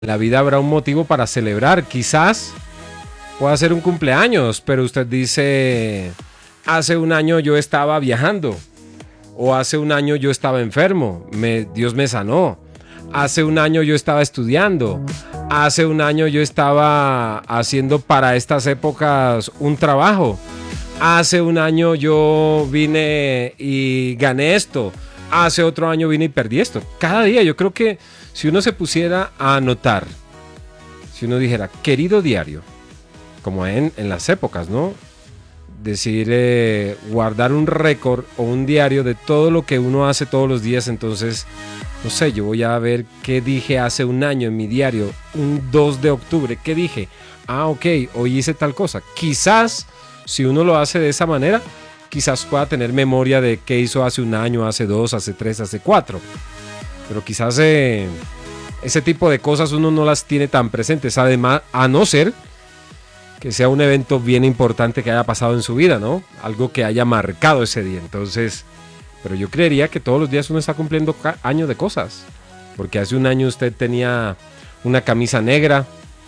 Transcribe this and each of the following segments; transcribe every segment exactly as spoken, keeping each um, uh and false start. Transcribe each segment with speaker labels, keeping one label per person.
Speaker 1: la vida habrá un motivo para celebrar. Quizás pueda ser un cumpleaños, pero usted dice, hace un año yo estaba viajando, o hace un año yo estaba enfermo, me, Dios me sanó. Hace un año yo estaba estudiando, hace un año yo estaba haciendo para estas épocas un trabajo, hace un año yo vine y gané esto, hace otro año vine y perdí esto. Cada día yo creo que si uno se pusiera a anotar, si uno dijera, querido diario, como en, en las épocas, ¿no? Decir, eh, guardar un récord o un diario de todo lo que uno hace todos los días. Entonces, no sé, yo voy a ver qué dije hace un año en mi diario, un dos de octubre, qué dije. Ah, ok, hoy hice tal cosa. Quizás, si uno lo hace de esa manera, quizás pueda tener memoria de qué hizo hace un año, hace dos, hace tres, hace cuatro. Pero quizás eh, ese tipo de cosas uno no las tiene tan presentes, además, a no ser que sea un evento bien importante que haya pasado en su vida, ¿no? Algo que haya marcado ese día. Entonces, pero yo creería que todos los días uno está cumpliendo años de cosas. Porque hace un año usted tenía una camisa negra,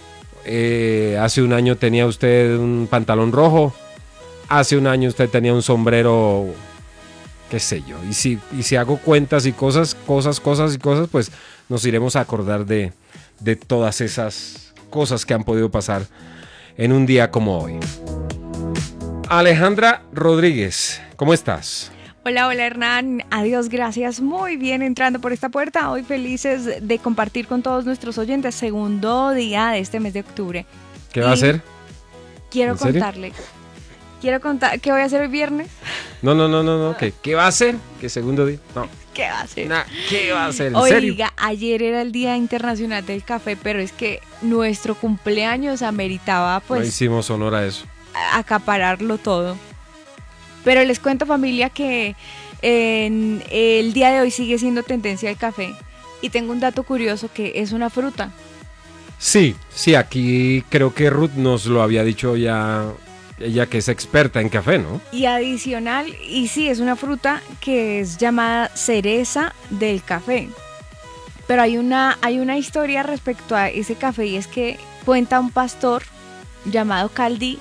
Speaker 1: eh, hace un año tenía usted un pantalón rojo, hace un año usted tenía un sombrero, qué sé yo. Y si, y si hago cuentas y cosas, cosas, cosas y cosas, pues nos iremos a acordar de, de todas esas cosas que han podido pasar en un día como hoy. Alejandra Rodríguez, ¿cómo estás?
Speaker 2: Hola, hola Hernán, adiós, gracias, muy bien entrando por esta puerta, hoy felices de compartir con todos nuestros oyentes, segundo día de este mes de octubre.
Speaker 1: ¿Qué va a hacer?
Speaker 2: Quiero contarle, quiero contar, ¿qué voy a hacer hoy viernes?
Speaker 1: No, no, no, no, no, ¿qué, qué va a hacer? ¿Qué segundo día? No.
Speaker 2: ¿Qué va a hacer?
Speaker 1: Nah, ¿qué va a hacer? ¿En
Speaker 2: Oiga,
Speaker 1: serio?
Speaker 2: ayer era el Día Internacional del Café, pero es que nuestro cumpleaños ameritaba pues...
Speaker 1: No hicimos honor a eso.
Speaker 2: Acapararlo todo. Pero les cuento, familia, que en el día de hoy sigue siendo tendencia el café. Y tengo un dato curioso que es una fruta.
Speaker 1: Sí, sí, aquí creo que Ruth nos lo había dicho ya, ella que es experta en café, ¿no?
Speaker 2: Y adicional, y sí, es una fruta que es llamada cereza del café. Pero hay una, hay una historia respecto a ese café y es que cuenta un pastor llamado Caldi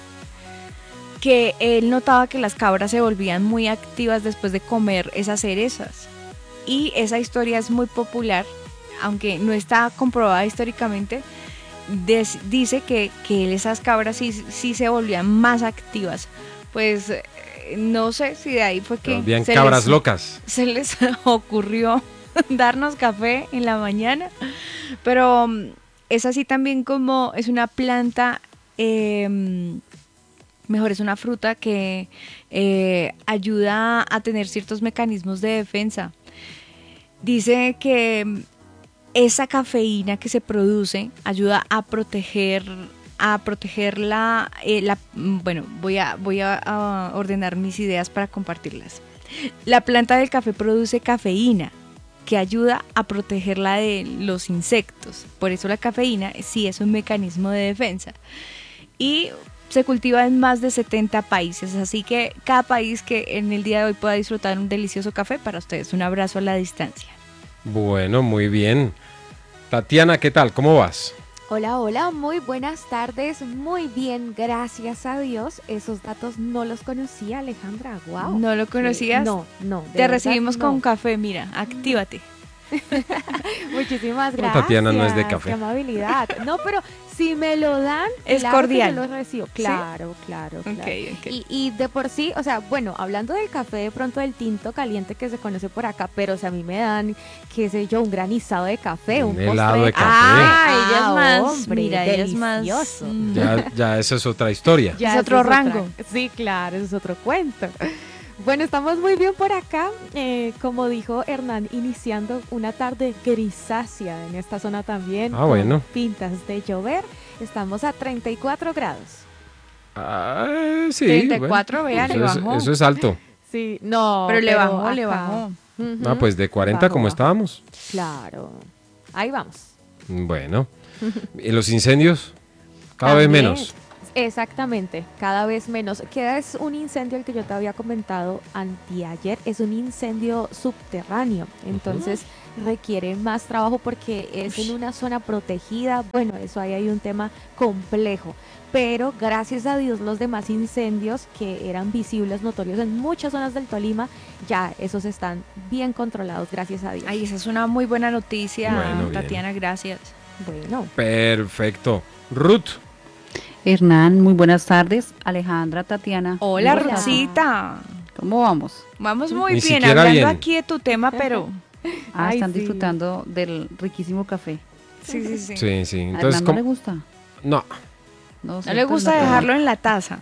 Speaker 2: que él notaba que las cabras se volvían muy activas después de comer esas cerezas. Y esa historia es muy popular, aunque no está comprobada históricamente. Des, dice que, que esas cabras sí, sí se volvían más activas. Pues eh, no sé si de ahí fue que...
Speaker 1: Bien cabras
Speaker 2: les,
Speaker 1: locas.
Speaker 2: Se les ocurrió darnos café en la mañana. Pero es así también como es una planta... Eh, Mejor, es una fruta que eh, ayuda a tener ciertos mecanismos de defensa. Dice que esa cafeína que se produce ayuda a proteger, a proteger la, eh, la bueno, voy a, voy a, a ordenar mis ideas para compartirlas. La planta del café produce cafeína que ayuda a protegerla de los insectos. Por eso la cafeína sí es un mecanismo de defensa. Y se cultiva en más de setenta países, así que cada país que en el día de hoy pueda disfrutar un delicioso café, para ustedes un abrazo a la distancia.
Speaker 1: Bueno, muy bien. Tatiana, ¿qué tal? ¿Cómo vas?
Speaker 3: Hola, hola, muy buenas tardes, muy bien, gracias a Dios. Esos datos no los conocía, Alejandra, wow.
Speaker 2: ¿No lo conocías?
Speaker 3: No, no.
Speaker 2: Te recibimos no. con café, mira, actívate.
Speaker 3: Muchísimas gracias.
Speaker 1: No, Tatiana no es de café.
Speaker 3: Qué amabilidad. No, pero si me lo dan,
Speaker 2: es
Speaker 3: claro
Speaker 2: cordial.
Speaker 3: Que yo lo recibo. Claro, ¿sí? claro, claro.
Speaker 2: Okay, okay.
Speaker 3: Y, y de por sí, o sea, bueno, hablando del café, de pronto del tinto caliente que se conoce por acá, pero o sea, a mí me dan, qué sé yo, un granizado de café, un,
Speaker 1: un helado de café.
Speaker 2: Ah, ella es más,
Speaker 3: hombre,
Speaker 2: mira, ella es más.
Speaker 1: Ya, ya eso es otra historia.
Speaker 2: Ya es otro
Speaker 3: es
Speaker 2: rango.
Speaker 3: Otra, sí, claro, eso es otro cuento. Bueno, estamos muy bien por acá, eh, como dijo Hernán, iniciando una tarde grisácea en esta zona también,
Speaker 1: ah,
Speaker 3: con
Speaker 1: bueno.
Speaker 3: pintas de llover, estamos a treinta y cuatro grados.
Speaker 1: Ah, sí.
Speaker 2: treinta y cuatro,
Speaker 1: bueno,
Speaker 2: vean,
Speaker 1: eso
Speaker 2: le
Speaker 1: es,
Speaker 2: bajó.
Speaker 1: eso es alto.
Speaker 3: Sí, no,
Speaker 2: pero, pero le bajó,
Speaker 3: acá.
Speaker 2: le bajó.
Speaker 3: Uh-huh.
Speaker 1: Ah, pues de cuarenta
Speaker 3: bajó,
Speaker 1: como
Speaker 3: bajó.
Speaker 1: estábamos.
Speaker 3: Claro, ahí vamos.
Speaker 1: Bueno, ¿y los incendios? Cada
Speaker 3: También.
Speaker 1: vez menos.
Speaker 3: Exactamente, cada vez menos. Que es un incendio el que yo te había comentado anteayer, es un incendio subterráneo, entonces uh-huh. requiere más trabajo porque es en una zona protegida. Bueno, eso ahí hay un tema complejo, pero gracias a Dios los demás incendios que eran visibles, notorios en muchas zonas del Tolima, ya esos están bien controlados, gracias a Dios.
Speaker 2: Ay, esa es una muy buena noticia,
Speaker 1: bueno,
Speaker 2: Tatiana,
Speaker 1: bien.
Speaker 2: gracias.
Speaker 3: Bueno.
Speaker 1: Perfecto. Ruth.
Speaker 4: Hernán, muy buenas tardes. Alejandra, Tatiana.
Speaker 2: Hola, Ruthcita.
Speaker 4: ¿Cómo vamos?
Speaker 2: Vamos muy
Speaker 1: Ni
Speaker 2: bien,
Speaker 1: siquiera
Speaker 2: hablando
Speaker 1: bien.
Speaker 2: aquí de tu tema, pero...
Speaker 4: Ah,
Speaker 3: Ay,
Speaker 4: están
Speaker 3: sí.
Speaker 4: disfrutando del riquísimo café.
Speaker 2: Sí, sí, sí.
Speaker 1: Sí, sí.
Speaker 4: ¿A
Speaker 1: Entonces,
Speaker 4: Hernán no
Speaker 1: ¿cómo?
Speaker 4: le gusta?
Speaker 1: No.
Speaker 4: No,
Speaker 2: No le gusta dejarlo en la taza.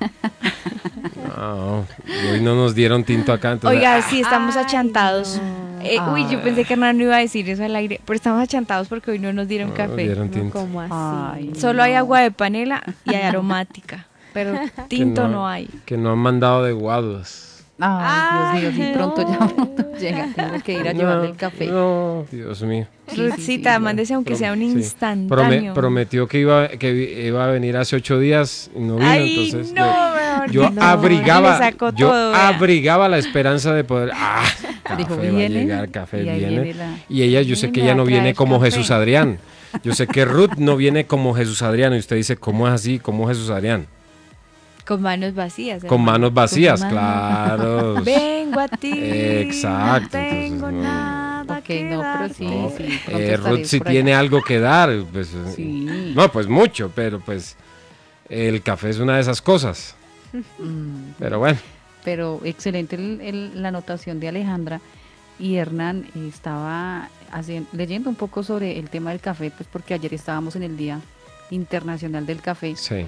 Speaker 1: No, hoy no nos dieron tinto acá. Entonces,
Speaker 2: Oiga, sí, estamos
Speaker 3: Ay,
Speaker 2: achantados.
Speaker 3: no.
Speaker 2: Eh, uy, yo
Speaker 4: Ah.
Speaker 2: pensé que Hernán no iba a decir eso al aire, pero estamos achantados porque hoy no nos dieron
Speaker 1: no
Speaker 2: café.
Speaker 1: nos dieron
Speaker 3: No,
Speaker 1: tinto.
Speaker 3: ¿cómo así?
Speaker 4: Ay.
Speaker 2: Solo hay
Speaker 4: No.
Speaker 2: agua de panela y hay aromática, pero tinto
Speaker 1: no-
Speaker 2: no hay.
Speaker 1: Que no han mandado de Guaduas.
Speaker 4: Ay, Dios mío, sí,
Speaker 3: Ay,
Speaker 4: pronto
Speaker 3: no.
Speaker 4: ya llega. Tengo que ir a llevarle el café.
Speaker 1: No, Dios mío.
Speaker 4: Sí, sí,
Speaker 2: Ruthcita,
Speaker 4: sí,
Speaker 2: mándese aunque
Speaker 1: Prom-
Speaker 2: sea un
Speaker 1: sí.
Speaker 2: instantáneo.
Speaker 1: Prome- prometió que iba, que vi- iba a venir hace ocho días y no vino,
Speaker 2: Ay,
Speaker 1: entonces
Speaker 2: no,
Speaker 1: yo-
Speaker 2: mejor
Speaker 1: yo,
Speaker 2: dicho,
Speaker 1: abrigaba,
Speaker 2: le sacó
Speaker 1: yo
Speaker 2: todo, vea.
Speaker 1: abrigaba la esperanza de poder. Ah, café
Speaker 4: Dijo,
Speaker 1: va a
Speaker 4: viene,
Speaker 1: llegar, café
Speaker 4: y ahí
Speaker 1: viene.
Speaker 4: viene la-
Speaker 1: Y ella, yo sé
Speaker 2: Viene
Speaker 1: que ella
Speaker 2: a
Speaker 1: no viene
Speaker 2: traer
Speaker 1: como
Speaker 2: café.
Speaker 1: Jesús Adrián. Yo sé que Ruth no viene como Jesús Adrián y usted dice, ¿cómo es así? ¿Cómo Jesús Adrián?
Speaker 2: Con manos vacías.
Speaker 1: Con
Speaker 2: hermano.
Speaker 1: manos vacías,
Speaker 4: Con
Speaker 1: claro.
Speaker 2: Vengo a ti.
Speaker 1: Exacto,
Speaker 2: No tengo
Speaker 1: entonces, no.
Speaker 2: nada
Speaker 4: Ok,
Speaker 2: que
Speaker 4: no, pero sí,
Speaker 2: darte.
Speaker 4: sí. pronto
Speaker 1: Eh,
Speaker 4: estaré
Speaker 1: Ruth sí
Speaker 4: por allá.
Speaker 1: tiene algo que dar, pues,
Speaker 4: Sí.
Speaker 1: no, pues mucho, pero pues el café es una de esas cosas.
Speaker 4: Mm,
Speaker 1: Pero bueno,
Speaker 4: Pero excelente el- el- la anotación de Alejandra. Y Hernán eh, estaba haciendo, leyendo un poco sobre el tema del café, pues porque ayer estábamos en el Día Internacional del Café.
Speaker 1: sí.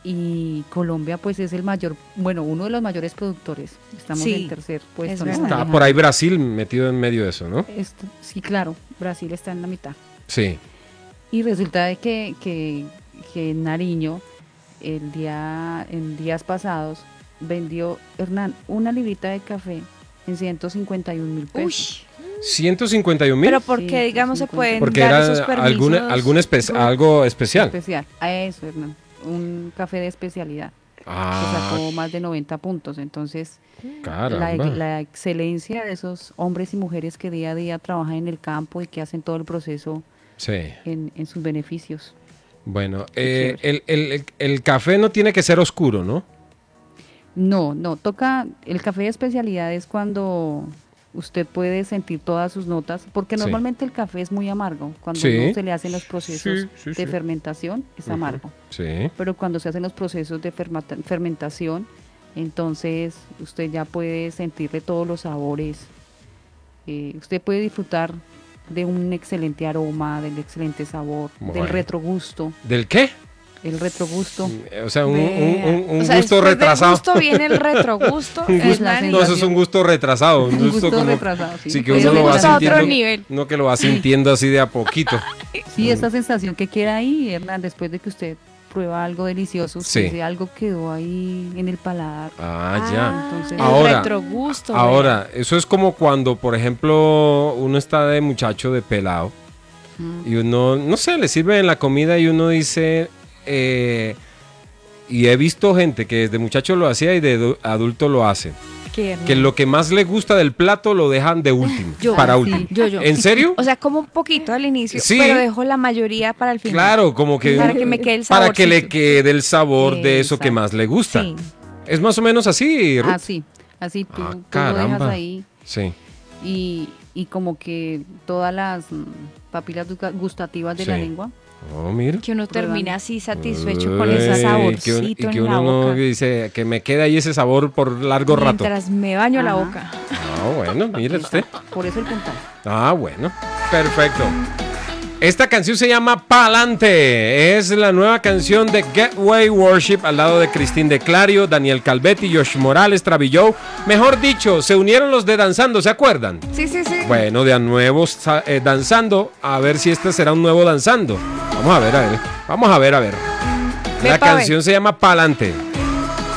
Speaker 4: Y Colombia pues es el mayor, bueno, uno de los mayores productores. Estamos
Speaker 2: Sí,
Speaker 4: en tercer puesto.
Speaker 2: es
Speaker 4: ¿no,
Speaker 2: verdad.
Speaker 1: Está
Speaker 4: Alejandra?
Speaker 1: por ahí Brasil metido en medio de eso, ¿no?
Speaker 4: Esto- sí, claro, Brasil está en la mitad.
Speaker 1: Sí.
Speaker 4: Y resulta de que, que, que en Nariño, el día, en días pasados, vendió Hernán una librita de café en ciento cincuenta y un mil pesos.
Speaker 2: Uy,
Speaker 1: ciento cincuenta y un mil.
Speaker 2: pero porque
Speaker 4: Sí,
Speaker 2: digamos se
Speaker 4: cincuenta.
Speaker 2: pueden
Speaker 1: Porque
Speaker 2: dar
Speaker 1: era
Speaker 2: esos permisos.
Speaker 1: algún, algún espe-
Speaker 2: Ruth.
Speaker 1: algo especial.
Speaker 4: Especial. A eso, Hernán. Un café de especialidad. Que
Speaker 1: Ah,
Speaker 4: sacó más de noventa puntos. Entonces, la,
Speaker 1: caramba.
Speaker 4: la excelencia de esos hombres y mujeres que día a día trabajan en el campo y que hacen todo el proceso
Speaker 1: Sí.
Speaker 4: en, en sus beneficios.
Speaker 1: Bueno,
Speaker 4: Qué
Speaker 1: eh, el, el- el- el café no tiene que ser oscuro, ¿no?
Speaker 4: No, no, toca, el café de especialidad es cuando usted puede sentir todas sus notas, porque
Speaker 1: Sí.
Speaker 4: normalmente el café es muy amargo, cuando
Speaker 1: Sí.
Speaker 4: no se le hacen los procesos
Speaker 1: Sí, sí,
Speaker 4: de
Speaker 1: sí.
Speaker 4: fermentación es
Speaker 1: Ujú.
Speaker 4: amargo,
Speaker 1: Sí.
Speaker 4: pero cuando se hacen los procesos de fermata- fermentación, entonces usted ya puede sentirle todos los sabores, eh, usted puede disfrutar de un excelente aroma, del excelente sabor,
Speaker 1: Bueno.
Speaker 4: del retrogusto,
Speaker 1: ¿Del qué?
Speaker 4: el retrogusto.
Speaker 1: O sea, un, un- un- un
Speaker 2: O sea,
Speaker 1: gusto
Speaker 2: después del
Speaker 1: retrasado.
Speaker 2: gusto viene el retrogusto.
Speaker 1: Un gusto-
Speaker 2: Hernán,
Speaker 1: No, eso es un gusto retrasado. Un,
Speaker 4: Un
Speaker 1: gusto,
Speaker 4: gusto
Speaker 1: como,
Speaker 4: retrasado, sí.
Speaker 1: sí, que
Speaker 4: Pues
Speaker 1: uno
Speaker 4: me
Speaker 1: lo va
Speaker 4: gusta a
Speaker 2: otro
Speaker 1: sintiendo.
Speaker 2: nivel.
Speaker 1: No que lo va sintiendo así de a poquito.
Speaker 4: Sí, esa sensación que queda ahí, Hernán, después de que usted prueba algo delicioso, usted
Speaker 1: Sí.
Speaker 4: dice, algo quedó ahí en el paladar.
Speaker 1: Ah, ya.
Speaker 4: Entonces,
Speaker 2: el
Speaker 1: Ahora-
Speaker 2: retrogusto.
Speaker 1: Ahora, eso es como cuando, por ejemplo, uno está de muchacho de pelado
Speaker 4: mm,
Speaker 1: y uno, no sé, le sirve en la comida y uno dice, eh, y he visto gente que desde muchacho lo hacía y de du- adulto lo hace,
Speaker 2: vea,
Speaker 1: que lo que más le gusta del plato lo dejan de último,
Speaker 2: Yo.
Speaker 1: para
Speaker 4: Ah, sí.
Speaker 1: último.
Speaker 2: Yo, yo.
Speaker 1: ¿En serio?
Speaker 2: O sea, como un poquito al inicio,
Speaker 1: Sí.
Speaker 2: pero dejo la mayoría para el final.
Speaker 1: Claro, como que
Speaker 2: Para que me quede el sabor.
Speaker 1: para que le quede el sabor de eso que
Speaker 4: Exacto.
Speaker 1: más le gusta.
Speaker 2: Sí.
Speaker 1: Es más o menos así, Ruth.
Speaker 4: así, así tú,
Speaker 1: Ah,
Speaker 4: tú lo
Speaker 1: caramba.
Speaker 4: dejas ahí
Speaker 1: Sí.
Speaker 4: y, y como que todas las mm, papilas gu- gustativas de la
Speaker 1: Sí.
Speaker 4: lengua.
Speaker 1: Oh, mira.
Speaker 2: Que uno
Speaker 4: Prueban.
Speaker 2: termina así satisfecho con
Speaker 1: Uy,
Speaker 2: ese
Speaker 1: que-
Speaker 2: saborcito
Speaker 1: y que
Speaker 2: en la
Speaker 1: uno no
Speaker 2: boca.
Speaker 1: dice que me queda ahí ese sabor por largo rato.
Speaker 2: Mientras me baño la
Speaker 4: Ajá.
Speaker 2: boca.
Speaker 1: Ah, bueno, mire usted.
Speaker 4: Por eso el puntaje.
Speaker 1: Ah, bueno. Perfecto. Esta canción se llama Pa'lante. Es la nueva canción de Getaway Worship al lado de Cristín de Clario, Daniel Calvetti, Josh Morales, Travillo. Mejor dicho, se unieron los de Danzando, ¿se acuerdan?
Speaker 2: Sí, sí, sí.
Speaker 1: Bueno, de a nuevo sa- eh, Danzando, a ver si este será un nuevo Danzando. Vamos a ver, a ver. Vamos a ver, a ver.
Speaker 2: Ve
Speaker 1: La
Speaker 2: pa' ver.
Speaker 1: canción se llama Pa'lante.